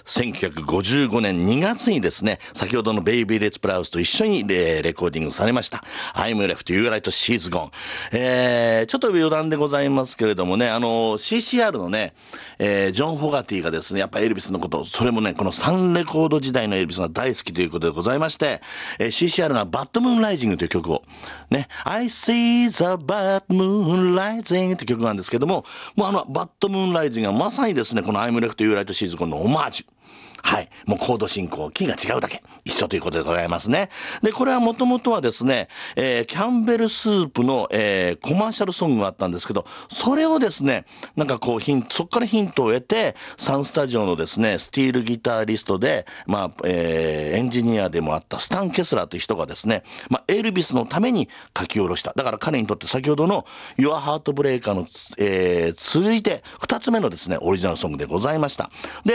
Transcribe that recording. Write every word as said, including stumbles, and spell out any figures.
せんきゅうひゃくごじゅうごねんにがつにですね、先ほどのベイビーレッツブラウスと一緒にレレコーディングされました I'm left, you right, she's gone、えー、ちょっと余談でございますけれどもね、あの シーシーアール のね、えー、ジョン・フォガティがですね、やっぱエルビスのこと、それもねこのサンレコード時代のエルビスが大好きということでございまして、えー、シーシーアール がバッドムーンライジングという曲をね、I see the bad moon rising って曲なんですけども、もうあのバッドムーンライジングがまさにですね、この I'm left, you right, she's gone のオマージュ、はい、もうコード進行キーが違うだけ一緒ということでございますね。でこれはもともとはですね、えー、キャンベルスープの、えー、コマーシャルソングがあったんですけど、それをですねなんかこうヒントそこからヒントを得て、サンスタジオのですねスティールギタリストで、まあえー、エンジニアでもあったスタン・ケスラーという人がですね、まあ、エルビスのために書き下ろした。だから彼にとって先ほどの Your Heartbreaker の、えー、続いてふたつめのですねオリジナルソングでございました。で